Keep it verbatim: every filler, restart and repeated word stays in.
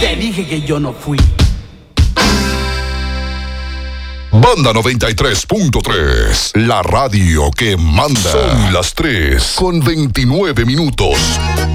Te dije que yo no fui. Banda noventa y tres punto tres, la radio que manda. Son las tres con veintinueve minutos.